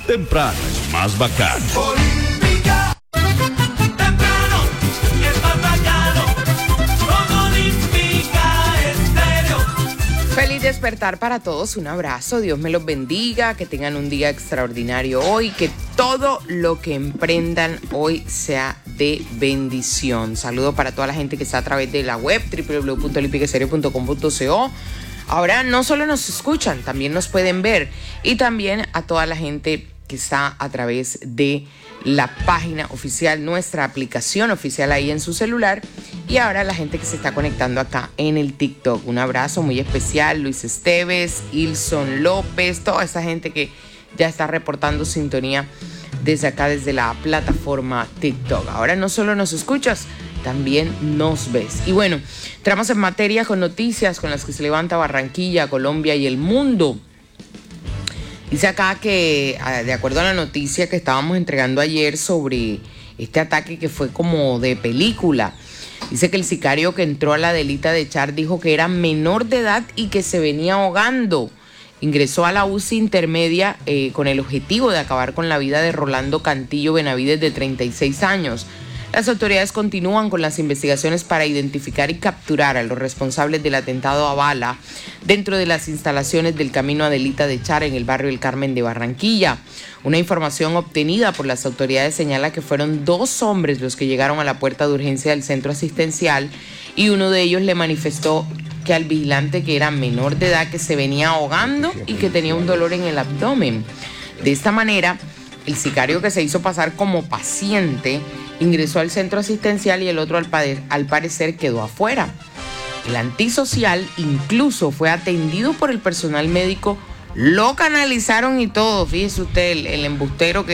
Temprano es más bacano. Olímpica. Temprano es más bacano. Con Olímpica Estéreo. Feliz despertar para todos, un abrazo, Dios me los bendiga, que tengan un día extraordinario hoy, que todo lo que emprendan hoy sea de bendición. Saludo para toda la gente que está a través de la web www.olympicaestereo.com.co. Ahora no solo nos escuchan, también nos pueden ver, y también a toda la gente que está a través de la página oficial, nuestra aplicación oficial ahí en su celular, y ahora la gente que se está conectando acá en el TikTok. Un abrazo muy especial, Luis Esteves, Ilson López, toda esa gente que ya está reportando sintonía desde acá, desde la plataforma TikTok. Ahora no solo nos escuchas, también nos ves. Y bueno, entramos en materia con noticias con las que se levanta Barranquilla, Colombia y el mundo. Dice acá que, de acuerdo a la noticia que estábamos entregando ayer sobre este ataque que fue como de película, dice que el sicario que entró a la delita de Char dijo que era menor de edad y que se venía ahogando. Ingresó a la UCI intermedia con el objetivo de acabar con la vida de Rolando Cantillo Benavides, de 36 años. Las autoridades continúan con las investigaciones para identificar y capturar a los responsables del atentado a bala dentro de las instalaciones del Camino Adelita de Char en el barrio El Carmen de Barranquilla. Una información obtenida por las autoridades señala que fueron 2 hombres los que llegaron a la puerta de urgencia del centro asistencial, y uno de ellos le manifestó que al vigilante que era menor de edad, que se venía ahogando y que tenía un dolor en el abdomen. De esta manera, el sicario, que se hizo pasar como paciente, ingresó al centro asistencial y el otro al parecer quedó afuera. El antisocial incluso fue atendido por el personal médico, lo canalizaron y todo. Fíjese usted, el embustero que